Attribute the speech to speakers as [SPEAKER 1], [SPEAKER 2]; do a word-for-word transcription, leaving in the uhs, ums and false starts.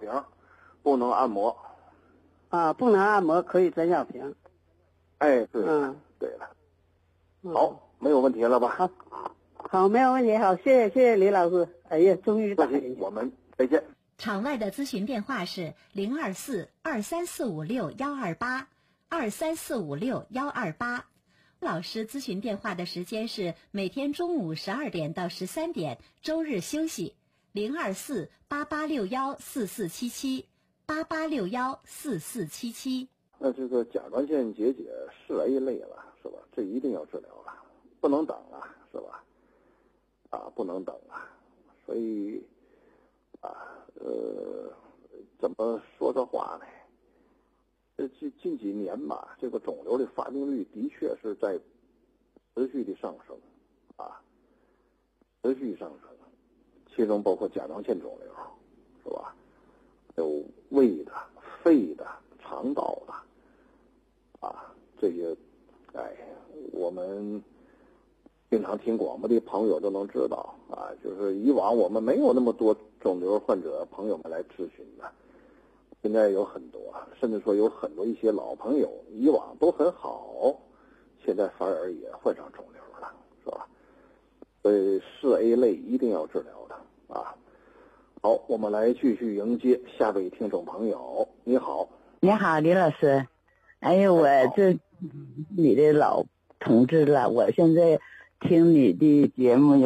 [SPEAKER 1] 瓶，不能按摩。
[SPEAKER 2] 啊，不能按摩，可以转小瓶。
[SPEAKER 1] 哎，对了，
[SPEAKER 2] 嗯，
[SPEAKER 1] 对了，好，没有问题了吧？
[SPEAKER 2] 好，好，没有问题，好，谢谢谢谢李老师。哎呀，终于打进去。
[SPEAKER 1] 我们再见。
[SPEAKER 3] 场外的咨询电话是零二四二三四五六幺二八二三四五六幺二八。老师咨询电话的时间是每天中午十二点到十三点，周日休息。零二四八八六幺四四七七八八六幺四四七七。
[SPEAKER 1] 那这个甲状腺结节是 A 类了，是吧？这一定要治疗了，不能等了，是吧？啊，不能等了，所以啊，呃，怎么说这话呢？这近近几年吧，这个肿瘤的发病率的确是在持续的上升，啊，持续上升，其中包括甲状腺肿瘤，是吧？有胃的、肺的、肠道的。啊，这些，哎，我们经常听广播的朋友都能知道啊，就是以往我们没有那么多肿瘤患者朋友们来咨询的，现在有很多，甚至说有很多一些老朋友，以往都很好，现在反而也患上肿瘤了，是吧？所以四 A 类一定要治疗的啊。好，我们来继续迎接下位听众朋友。你好，
[SPEAKER 4] 你好，李老师。哎呀，我这你的老同志了，我现在听你的节目有